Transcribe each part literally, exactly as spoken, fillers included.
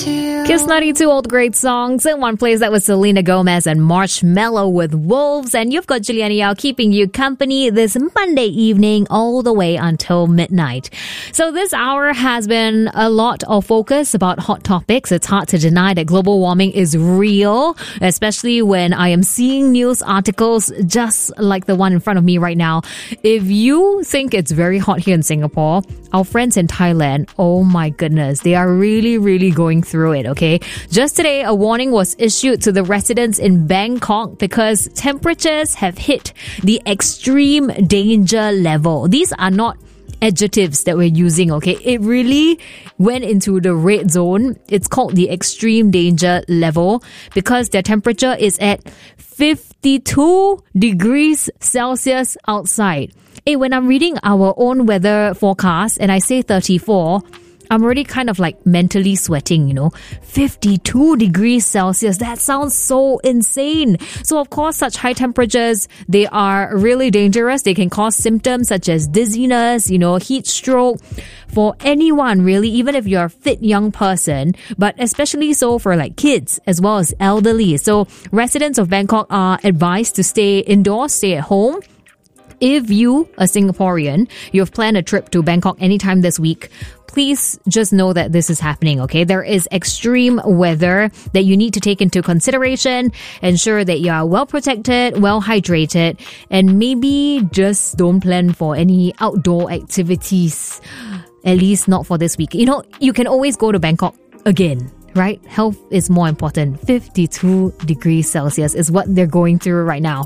ninety-two. Kiss ninety-two old great songs. In one place, that was Selena Gomez and Marshmello with Wolves. And you've got Juliana Yao keeping you company this Monday evening all the way until midnight. So this hour has been a lot of focus about hot topics. It's hard to deny that global warming is real, especially when I am seeing news articles just like the one in front of me right now. If you think it's very hot here in Singapore, our friends in Thailand, oh my goodness, they are really, really going through it, okay? Just today, a warning was issued to the residents in Bangkok because temperatures have hit the extreme danger level. These are not adjectives that we're using, okay? It really went into the red zone. It's called the extreme danger level because their temperature is at fifty-two degrees Celsius outside. Hey, when I'm reading our own weather forecast and I say thirty-four, I'm already kind of like mentally sweating, you know. fifty-two degrees Celsius. That sounds so insane. So of course, such high temperatures, they are really dangerous. They can cause symptoms such as dizziness, you know, heat stroke for anyone really, even if you're a fit young person, but especially so for like kids as well as elderly. So residents of Bangkok are advised to stay indoors, stay at home. If you, a Singaporean, you have planned a trip to Bangkok anytime this week, please just know that this is happening, okay? There is extreme weather that you need to take into consideration. Ensure that you are well protected, well hydrated, and maybe just don't plan for any outdoor activities, at least not for this week. You know, you can always go to Bangkok again, right? Health is more important. fifty-two degrees Celsius is what they're going through right now.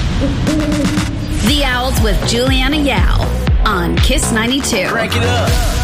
The Owls with Juliana Yao on Kiss ninety-two. Crank it up.